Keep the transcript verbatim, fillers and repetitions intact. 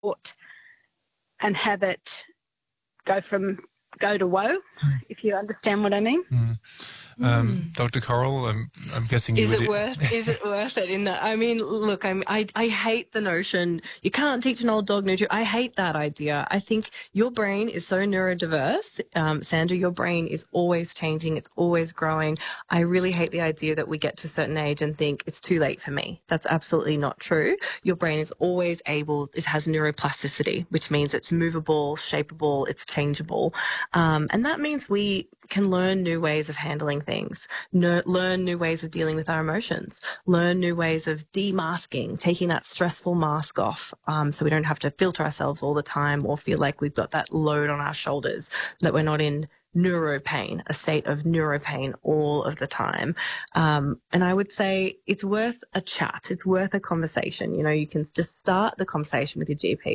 thought and have it go from go to woe, mm. if you understand what I mean. Mm. Um, mm. Doctor Coral, I'm, I'm guessing you is would... it worth is it worth it? In that, I mean, look, I'm, I I hate the notion you can't teach an old dog new trick. I hate that idea. I think your brain is so neurodiverse, um, Sandra. Your brain is always changing. It's always growing. I really hate the idea that we get to a certain age and think it's too late for me. That's absolutely not true. Your brain is always able. It has neuroplasticity, which means it's movable, shapeable, it's changeable, um, and that means we can learn new ways of handling things. No, learn new ways of dealing with our emotions, learn new ways of demasking, taking that stressful mask off, um, so we don't have to filter ourselves all the time or feel like we've got that load on our shoulders, that we're not in neuropain, a state of neuropain all of the time. Um, and I would say it's worth a chat. It's worth a conversation. You know, you can just start the conversation with your G P.